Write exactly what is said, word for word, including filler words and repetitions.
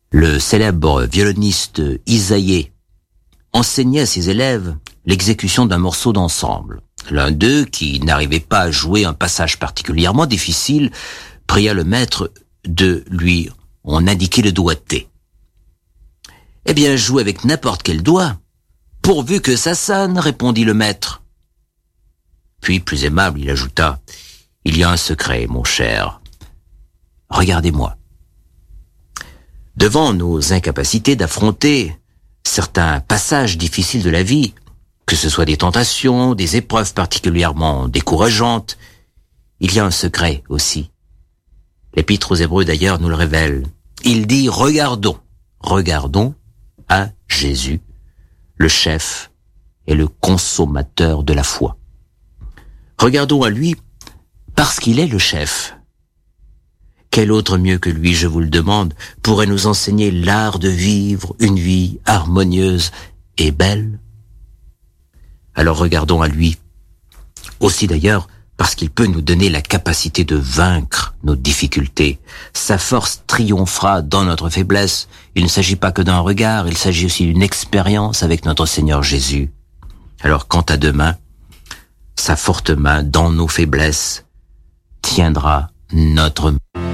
Le célèbre violoniste Isaïe enseignait à ses élèves l'exécution d'un morceau d'ensemble. L'un d'eux, qui n'arrivait pas à jouer un passage particulièrement difficile, pria le maître de lui en indiquer le doigté. « Eh bien, joue avec n'importe quel doigt, pourvu que ça sonne, répondit le maître. Puis, plus aimable, il ajouta, « Il y a un secret, mon cher. Regardez-moi. » Devant nos incapacités d'affronter certains passages difficiles de la vie, que ce soit des tentations, des épreuves particulièrement décourageantes, il y a un secret aussi. L'Épître aux Hébreux d'ailleurs nous le révèle. Il dit « Regardons, regardons à Jésus, le chef et le consommateur de la foi. Regardons à lui parce qu'il est le chef. Quel autre mieux que lui, je vous le demande, pourrait nous enseigner l'art de vivre une vie harmonieuse et belle? Alors regardons à lui, aussi d'ailleurs parce qu'il peut nous donner la capacité de vaincre nos difficultés. Sa force triomphera dans notre faiblesse. Il ne s'agit pas que d'un regard, il s'agit aussi d'une expérience avec notre Seigneur Jésus. Alors quant à demain, sa forte main dans nos faiblesses tiendra notre main.